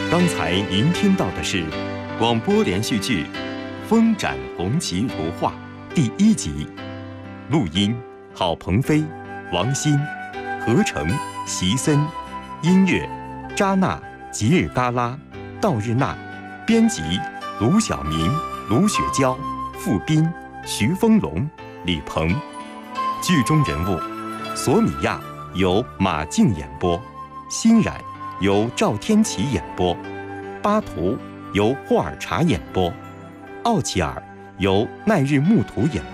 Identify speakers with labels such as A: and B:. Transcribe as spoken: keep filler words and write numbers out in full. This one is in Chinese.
A: 刚才您听到的是广播连续剧《风展红旗如画》第一集，录音郝鹏飞、王鑫，合成席森，音乐扎娜、吉尔嘎拉、道日娜，编辑卢晓明、卢雪娇、付斌、徐丰龙、李鹏。剧中人物：索米娅由马静演播，欣然由赵天琪演播，巴图由霍尔查演播，奥齐尔由奈日木图演播。